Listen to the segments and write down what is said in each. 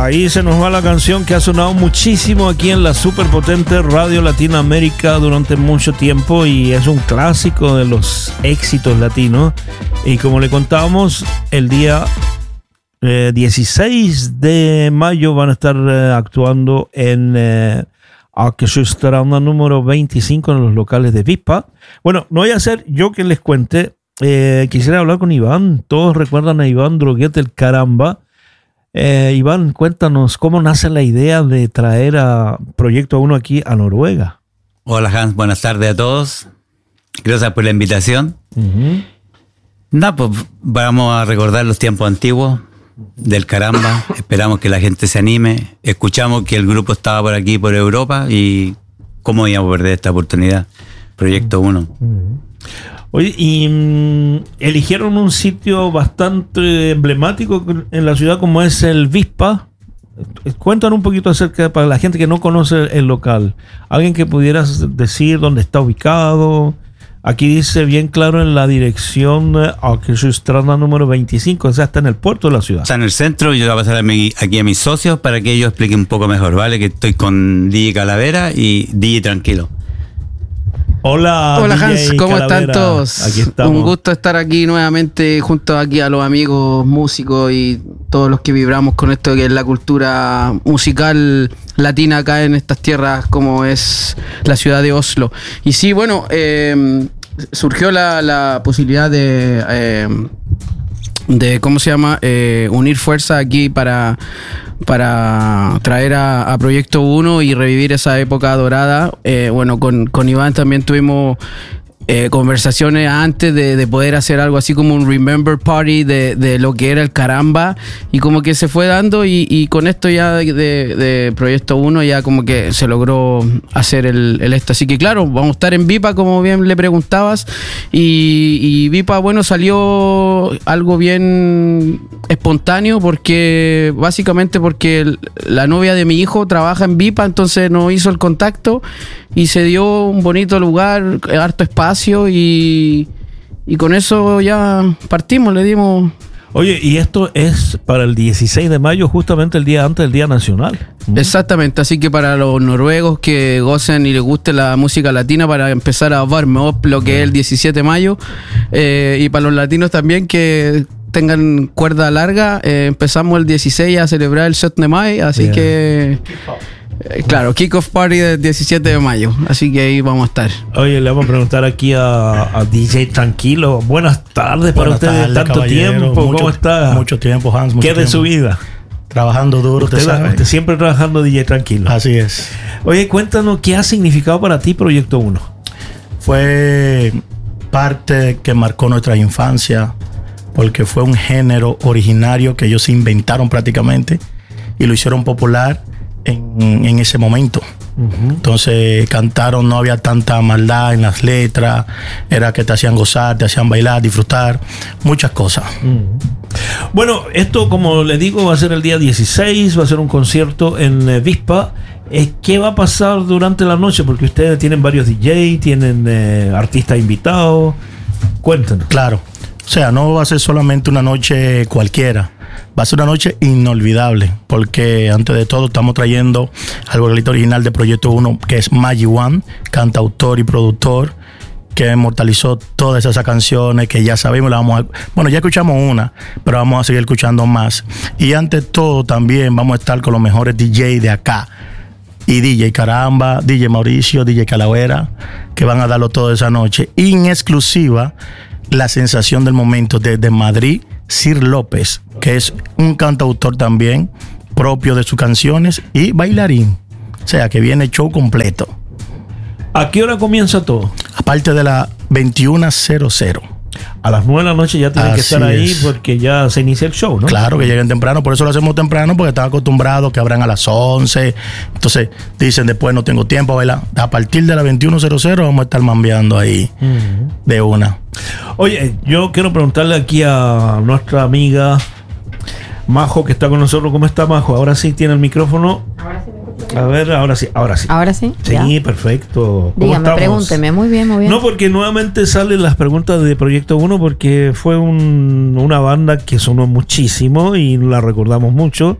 Ahí se nos va la canción que ha sonado muchísimo aquí en la superpotente Radio Latinoamérica durante mucho tiempo y es un clásico de los éxitos latinos. Y como le contábamos, el día 16 de mayo van a estar actuando en Orquestra número 25 en los locales de Vispa. Bueno, no voy a ser yo que les cuente. Quisiera hablar con Iván. Todos recuerdan a Iván Droguet, el Caramba. Iván, cuéntanos cómo nace la idea de traer a Proyecto 1 aquí a Noruega. Hola Hans, buenas tardes a todos. Gracias por la invitación. Uh-huh. Pues vamos a recordar los tiempos antiguos del Caramba. Esperamos que la gente se anime. Escuchamos que el grupo estaba por aquí, por Europa, y cómo íbamos a perder esta oportunidad. Proyecto 1. Uh-huh. Oye, y eligieron un sitio bastante emblemático en la ciudad como es el Vispa. Cuéntanos un poquito acerca, para la gente que no conoce el local. Alguien que pudieras decir dónde está ubicado. Aquí dice bien claro en la dirección Orquestra número 25, o sea, está en el puerto de la ciudad. Está en el centro y yo voy a pasar aquí a mis socios para que ellos expliquen un poco mejor, ¿vale? Que estoy con DJ Calavera y DJ Tranquilo. Hola Hans, ¿cómo están todos? Aquí estamos. Un gusto estar aquí nuevamente junto aquí a los amigos músicos y todos los que vibramos con esto que es la cultura musical latina acá en estas tierras como es la ciudad de Oslo. Y sí, bueno, surgió la posibilidad de ¿cómo se llama? Unir fuerzas aquí para traer a Proyecto 1 y revivir esa época dorada. Bueno, con Iván también tuvimos conversaciones antes de poder hacer algo así como un Remember Party de lo que era el Caramba, y como que se fue dando y con esto ya de Proyecto 1 ya como que se logró hacer el esto. Así que claro, vamos a estar en Vipa, como bien le preguntabas, y Vipa, bueno, salió algo bien espontáneo básicamente porque la novia de mi hijo trabaja en Vipa, entonces nos hizo el contacto y se dio un bonito lugar, harto espacio, y con eso ya partimos, le dimos. Oye, y esto es para el 16 de mayo, justamente el día antes del Día Nacional. Exactamente, así que para los noruegos que gocen y les guste la música latina, para empezar a warm up lo que es el 17 de mayo, y para los latinos también que tengan cuerda larga, empezamos el 16 a celebrar el 7 de mayo, así que... Claro, Kick-Off Party del 17 de mayo, así que ahí vamos a estar. Oye, le vamos a preguntar aquí a DJ Tranquilo. Buenas tardes para ustedes, tanto tiempo. ¿Cómo está? Mucho tiempo, Hans. ¿Qué de su vida? Trabajando duro, usted siempre trabajando, DJ Tranquilo. Así es. Oye, cuéntanos, ¿qué ha significado para ti Proyecto 1? Fue parte que marcó nuestra infancia, porque fue un género originario que ellos se inventaron prácticamente y lo hicieron popular en ese momento. Uh-huh. Entonces cantaron, no había tanta maldad en las letras, era que te hacían gozar, te hacían bailar, disfrutar, muchas cosas. Uh-huh. Bueno, esto, como les digo, va a ser el día 16, va a ser un concierto en Vispa. ¿Qué va a pasar durante la noche? Porque ustedes tienen varios DJ, tienen artistas invitados. Cuéntanos. Claro, o sea, no va a ser solamente una noche cualquiera. Va a ser una noche inolvidable, porque antes de todo estamos trayendo al vocalista original de Proyecto 1, que es Maggie One, cantautor y productor, que inmortalizó todas esas canciones que ya sabemos. Ya escuchamos una, pero vamos a seguir escuchando más. Y ante todo también vamos a estar con los mejores DJ de acá. Y DJ Caramba, DJ Mauricio, DJ Calavera, que van a darlo todo esa noche. Y en exclusiva, la sensación del momento desde Madrid, Sir López, que es un cantautor también propio de sus canciones y bailarín. O sea, que viene show completo. ¿A qué hora comienza todo? Aparte de las 21:00. A las 9 de la noche ya tienen que estar ahí, porque ya se inicia el show, ¿no? Claro, que lleguen temprano, por eso lo hacemos temprano, porque están acostumbrados que abran a las 11. Entonces dicen después no tengo tiempo a bailar. A partir de las 21:00 vamos a estar mambeando ahí de una. Oye, yo quiero preguntarle aquí a nuestra amiga Majo, que está con nosotros. ¿Cómo está, Majo? Ahora sí tiene el micrófono. Ahora sí. A ver, ahora sí. ¿Ahora sí? Sí, ¿Ya? Perfecto. Dígame, pregúnteme. Muy bien. No, porque nuevamente salen las preguntas de Proyecto 1, porque fue una banda que sonó muchísimo y la recordamos mucho.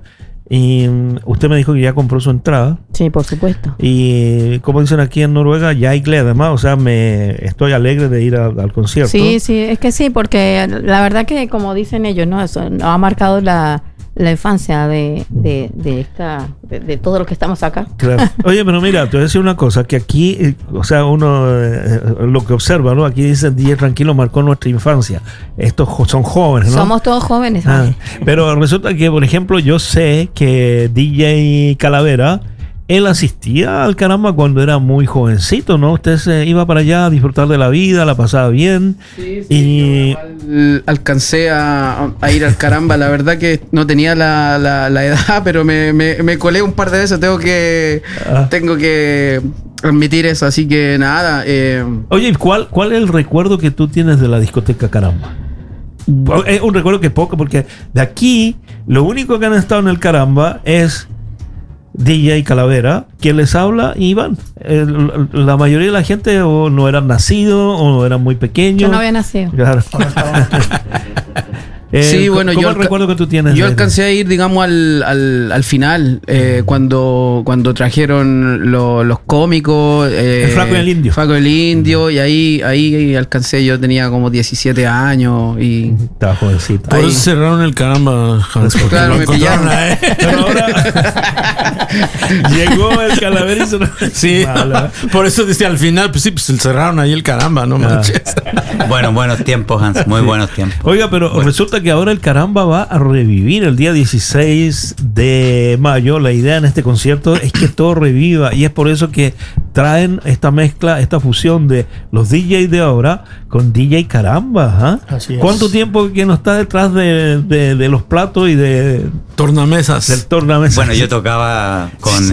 Y usted me dijo que ya compró su entrada. Sí, por supuesto. Y como dicen aquí en Noruega, ya hay glede, además, o sea, estoy alegre de ir al concierto. Sí, es que sí, porque la verdad que como dicen ellos, ¿no? Eso ha marcado la infancia de todo lo que estamos acá. Claro. Oye, pero mira, te voy a decir una cosa, que aquí, o sea, uno lo que observa, ¿no? Aquí dice DJ Tranquilo marcó nuestra infancia. Estos son jóvenes, ¿no? Somos todos jóvenes. Pero resulta que, por ejemplo, yo sé que DJ Calavera, él asistía al Caramba cuando era muy jovencito, ¿no? Usted se iba para allá a disfrutar de la vida, la pasaba bien. Sí, y alcancé a ir al Caramba. La verdad que no tenía la edad, pero me colé un par de veces. Tengo que admitir eso, así que nada. Oye, ¿cuál es el recuerdo que tú tienes de la discoteca Caramba? Es un recuerdo que poco, porque de aquí lo único que han estado en el Caramba es DJ Calavera, quien les habla, y Iván. La mayoría de la gente o no eran nacidos o no eran muy pequeños. Yo no había nacido. Claro. Sí, bueno, ¿cómo el recuerdo que tú tienes? Yo alcancé a ir, digamos, al final, cuando trajeron los cómicos. El Flaco y el Indio. Flaco y el Indio, y ahí alcancé, yo tenía como 17 años y... Estaba jovencito. Por eso cerraron el Caramba, Hans, porque claro, lo me encontraron pillaron. a él. Pero ahora llegó el Calavera y se lo... Sí, Malo. por eso decía al final, pues sí, pues cerraron ahí el Caramba, no manches. Bueno, buenos tiempos, Hans, muy buenos tiempos. Oiga, pero resulta que ahora el Caramba va a revivir el día 16 de mayo. La idea en este concierto es que todo reviva, y es por eso que traen esta mezcla, esta fusión de los DJs de ahora con DJ Caramba. ¿Ah? Así es. ¿Cuánto tiempo que no está detrás de los platos y del Tornamesas. tornamesa? Bueno, yo tocaba con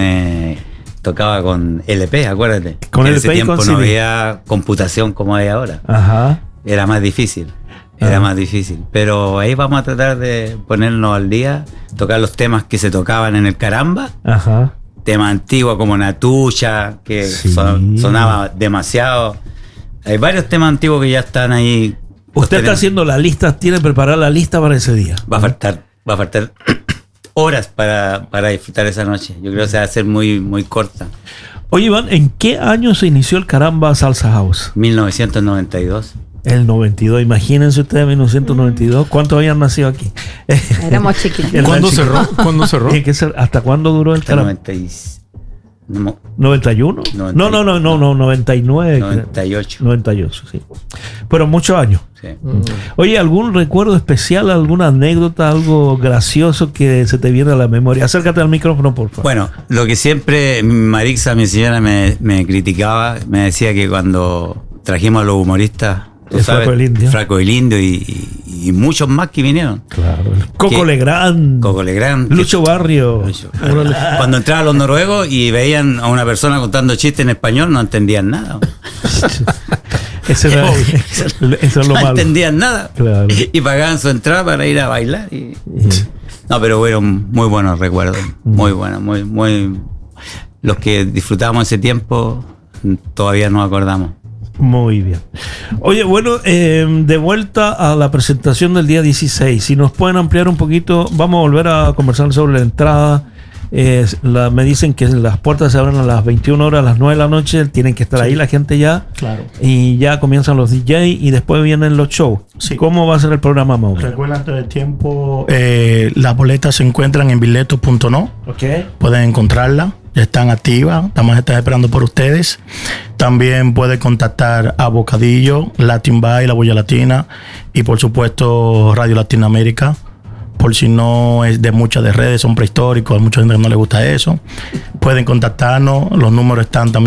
LP, acuérdate. Con en LP ese y tiempo con no CD. había computación como hay ahora. Ajá. Era más difícil. Más difícil. Pero ahí vamos a tratar de ponernos al día, tocar los temas que se tocaban en el Caramba. Ajá. Temas antiguos como Natucha, que Sí. sonaba demasiado. Hay varios temas antiguos que ya están ahí. Usted está haciendo la lista, tiene preparada la lista para ese día. Va a faltar horas para disfrutar esa noche. Yo creo que se va a hacer muy, muy corta. Oye, Iván, ¿en qué año se inició el Caramba Salsa House? 1992. El 92, imagínense ustedes, 1992. ¿Cuántos habían nacido aquí? Éramos chiquitos. ¿Cuándo cerró? ¿Cuándo cerró? Tiene que ser, ¿hasta cuándo duró el Hasta Caramba? 91? No, 99. 98. 98, sí. Pero muchos años. Sí. Oye, ¿algún recuerdo especial, alguna anécdota, algo gracioso que se te viene a la memoria? Acércate al micrófono, por favor. Bueno, lo que siempre Marixa, mi señora, me criticaba, me decía que cuando trajimos a los humoristas, tú El sabes, Flaco del Indio. Flaco del Indio y muchos más que vinieron. Claro. Coco ¿Qué? Legrand. Coco Legrand. Lucho Barrio. Cuando entraban los noruegos y veían a una persona contando chistes en español, no entendían nada. Eso es lo No malo. entendían nada. Claro. Y pagaban su entrada para ir a bailar. No, pero fueron muy buenos recuerdos. Muy buenos, muy. Los que disfrutamos ese tiempo todavía nos acordamos. Muy bien. Oye, bueno, de vuelta a la presentación del día 16. Si nos pueden ampliar un poquito, vamos a volver a conversar sobre la entrada. Me dicen que las puertas se abren a las 21 horas, a las 9 de la noche. Tienen que estar ahí la gente ya. Claro. Y ya comienzan los DJs y después vienen los shows. Sí. ¿Cómo va a ser el programa, Mauro? Recuerda antes del tiempo, las boletas se encuentran en biletos.no. Ok. Pueden encontrarla, ya están activas, estamos esperando por ustedes. También puede contactar a Bocadillo, Latin Bay, La Boya Latina y por supuesto Radio Latinoamérica. Por si no es de muchas de redes, son prehistóricos, a mucha gente que no le gusta eso. Pueden contactarnos, los números están también